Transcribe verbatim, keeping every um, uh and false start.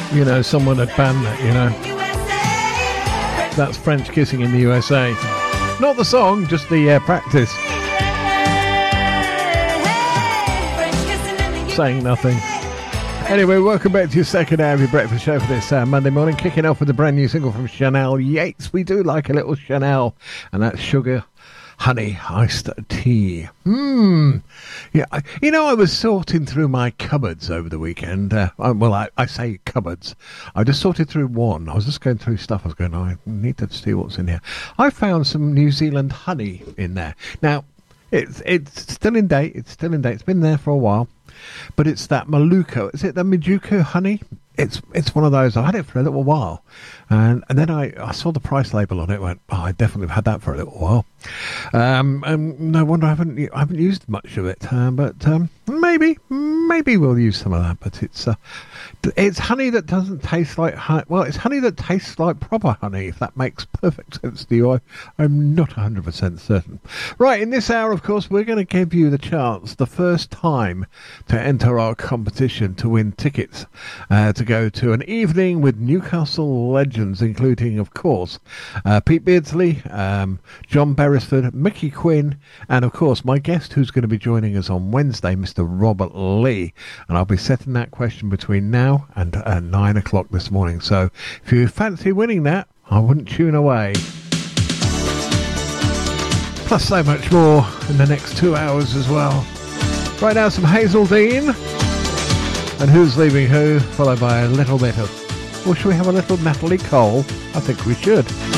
You know, someone had banned that, you know. That's French Kissing in the U S A. Not the song, just the uh, practice. Saying nothing. Anyway, welcome back to your second hour of your breakfast show for this uh, Monday morning. Kicking off with a brand new single from Chanel Yates. We do like a little Chanel, and that's Sugar Honey Iced Tea. Hmm. Yeah, I, you know, I was sorting through my cupboards over the weekend. Uh, I, well, I, I say cupboards. I just sorted through one. I was just going through stuff. I was going, I need to see what's in here. I found some New Zealand honey in there. Now, it's it's still in date. It's still in date. It's been there for a while. But it's that Maluko. Is it the Majuku honey? It's it's one of those. I had it for a little while. And and then I, I saw the price label on it. Went, oh, I definitely have had that for a little while. Um, and no wonder I haven't I haven't used much of it. Uh, but um, maybe maybe we'll use some of that. But it's uh, it's honey that doesn't taste like honey. Well, it's honey that tastes like proper honey. If that makes perfect sense to you, I, I'm not one hundred percent certain. Right, in this hour, of course, we're going to give you the chance, the first time, to enter our competition to win tickets uh, to go to an evening with Newcastle legends, including, of course, uh, Pete Beardsley, um, John Beresford, Mickey Quinn, and, of course, my guest who's going to be joining us on Wednesday, Mister Robert Lee. And I'll be setting that question between now and uh, nine o'clock this morning. So if you fancy winning that, I wouldn't tune away. Plus so much more in the next two hours as well. Right now, some Hazeldean. And Who's Leaving Who, followed by a little bit of... Well, should we have a little Natalie Cole? I think we should.